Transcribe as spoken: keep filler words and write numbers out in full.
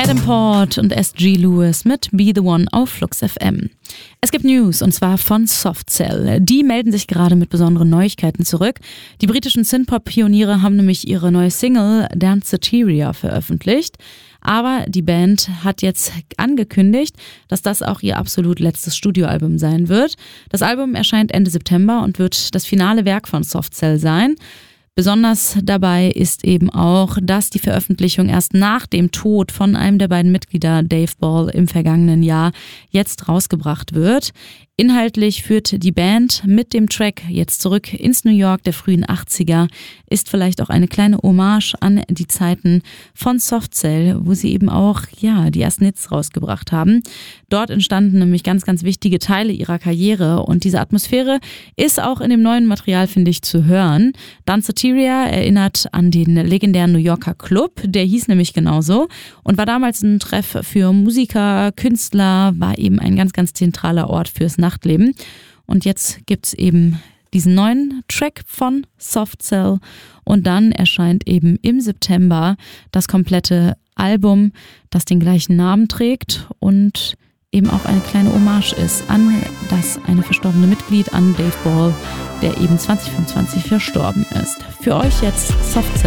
Adam Port und S G Lewis mit Be The One auf Flux F M. Es gibt News und zwar von Soft Cell. Die melden sich gerade mit besonderen Neuigkeiten zurück. Die britischen Synthpop-Pioniere haben nämlich ihre neue Single Danceteria veröffentlicht. Aber die Band hat jetzt angekündigt, dass das auch ihr absolut letztes Studioalbum sein wird. Das Album erscheint Ende September und wird das finale Werk von Soft Cell sein. Besonders dabei ist eben auch, dass die Veröffentlichung erst nach dem Tod von einem der beiden Mitglieder, Dave Ball, im vergangenen Jahr jetzt rausgebracht wird. Inhaltlich führt die Band mit dem Track jetzt zurück ins New York der frühen achtziger, ist vielleicht auch eine kleine Hommage an die Zeiten von Soft Cell, wo sie eben auch ja die ersten Hits rausgebracht haben. Dort entstanden nämlich ganz, ganz wichtige Teile ihrer Karriere und diese Atmosphäre ist auch in dem neuen Material, finde ich, zu hören. Danceteria erinnert an den legendären New Yorker Club, der hieß nämlich genauso und war damals ein Treff für Musiker, Künstler, war eben ein ganz, ganz zentraler Ort fürs Nachtleben. Und jetzt gibt's eben diesen neuen Track von Soft Cell und dann erscheint eben im September das komplette Album, das den gleichen Namen trägt und eben auch eine kleine Hommage ist an das eine verstorbene Mitglied, an Dave Ball, der eben zwanzig fünfundzwanzig verstorben ist. Für euch jetzt Soft Cell.